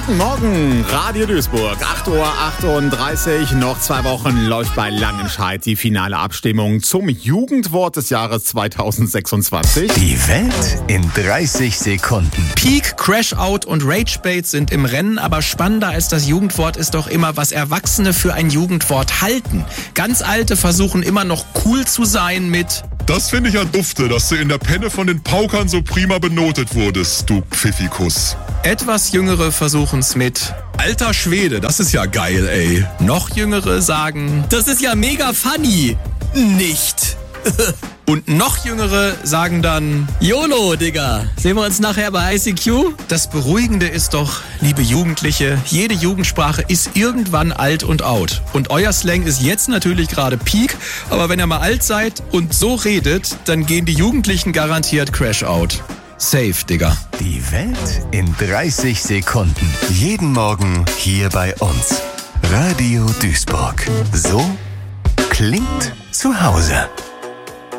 Guten Morgen, Radio Duisburg, 8:38 Uhr, noch 2 Wochen läuft bei Langenscheidt die finale Abstimmung zum Jugendwort des Jahres 2026. Die Welt in 30 Sekunden. Peak, Crash-Out und Rage-Bait sind im Rennen, aber spannender als das Jugendwort ist doch immer, was Erwachsene für ein Jugendwort halten. Ganz Alte versuchen immer noch cool zu sein mit: Das finde ich ja dufte, dass du in der Penne von den Paukern so prima benotet wurdest, du Pfiffikus. Etwas Jüngere versuchen's mit: Alter Schwede, das ist ja geil, ey. Noch Jüngere sagen: Das ist ja mega funny. Nicht. Und noch Jüngere sagen dann: YOLO, Digga. Sehen wir uns nachher bei ICQ? Das Beruhigende ist doch, liebe Jugendliche, jede Jugendsprache ist irgendwann alt und out. Und euer Slang ist jetzt natürlich gerade Peak, aber wenn ihr mal alt seid und so redet, dann gehen die Jugendlichen garantiert Crash-Out. Safe, Digga. Die Welt in 30 Sekunden. Jeden Morgen hier bei uns. Radio Duisburg. So klingt zu Hause.